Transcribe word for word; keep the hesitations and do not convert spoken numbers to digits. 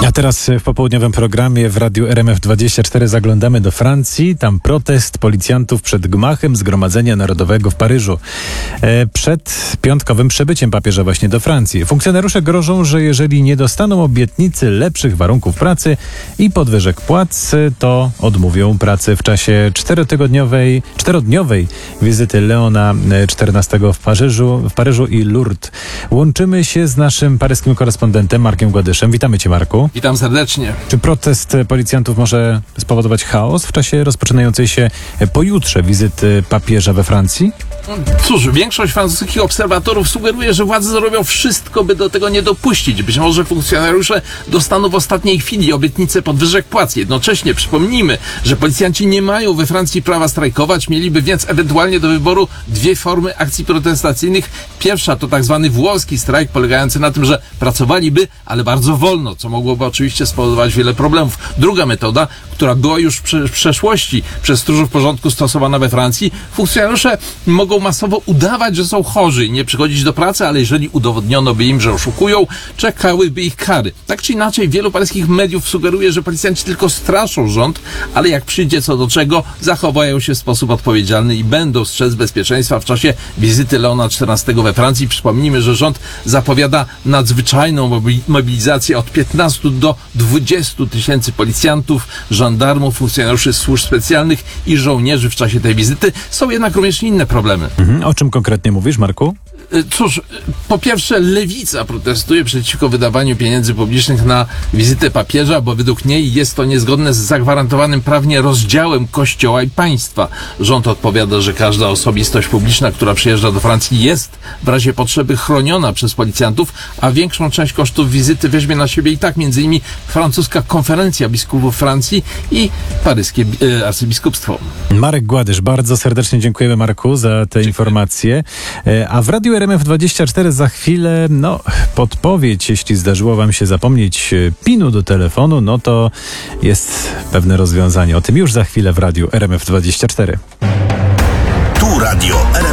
A teraz w popołudniowym programie w Radiu R M F dwadzieścia cztery zaglądamy do Francji. Tam protest policjantów przed gmachem Zgromadzenia Narodowego w Paryżu. E, przed piątkowym przybyciem papieża właśnie do Francji. Funkcjonariusze grożą, że jeżeli nie dostaną obietnicy lepszych warunków pracy i podwyżek płac, to odmówią pracy w czasie czterotygodniowej, czterodniowej wizyty Leona czternastego w Paryżu, w Paryżu i Lourdes. Łączymy się z naszym paryskim korespondentem Markiem Gładyszem. Witamy Cię, Marku. Witam serdecznie. Czy protest policjantów może spowodować chaos w czasie rozpoczynającej się pojutrze wizyty papieża we Francji? Cóż, większość francuskich obserwatorów sugeruje, że władze zrobią wszystko, by do tego nie dopuścić. Być może funkcjonariusze dostaną w ostatniej chwili obietnicę podwyżek płac. Jednocześnie przypomnijmy, że policjanci nie mają we Francji prawa strajkować, mieliby więc ewentualnie do wyboru dwie formy akcji protestacyjnych. Pierwsza to tak zwany włoski strajk, polegający na tym, że pracowaliby, ale bardzo wolno, co mogłoby oczywiście spowodować wiele problemów. Druga metoda, która była już w przeszłości przez stróżów porządku stosowana we Francji, funkcjonariusze mogą masowo udawać, że są chorzy i nie przychodzić do pracy, ale jeżeli udowodniono by im, że oszukują, czekałyby ich kary. Tak czy inaczej, wielu paryskich mediów sugeruje, że policjanci tylko straszą rząd, ale jak przyjdzie co do czego, zachowają się w sposób odpowiedzialny i będą strzec bezpieczeństwa w czasie wizyty Leona czternastego we Francji. Przypomnijmy, że rząd zapowiada nadzwyczajną mobilizację od piętnastu do dwudziestu tysięcy policjantów, żandarmów, funkcjonariuszy służb specjalnych i żołnierzy w czasie tej wizyty. Są jednak również inne problemy. Mhm. O czym konkretnie mówisz, Marku? Cóż, po pierwsze, lewica protestuje przeciwko wydawaniu pieniędzy publicznych na wizytę papieża, bo według niej jest to niezgodne z zagwarantowanym prawnie rozdziałem Kościoła i państwa. Rząd odpowiada, że każda osobistość publiczna, która przyjeżdża do Francji, jest w razie potrzeby chroniona przez policjantów, a większą część kosztów wizyty weźmie na siebie i tak między innymi francuska konferencja biskupów Francji i paryskie e, arcybiskupstwo. Marek Gładysz, bardzo serdecznie dziękujemy, Marku, za te Dziękuję. informacje. E, a w Radiu R M F dwadzieścia cztery za chwilę, no, podpowiedź, jeśli zdarzyło wam się zapomnieć pinu do telefonu, no to jest pewne rozwiązanie. O tym już za chwilę w Radiu R M F dwadzieścia cztery. Tu Radio R M F.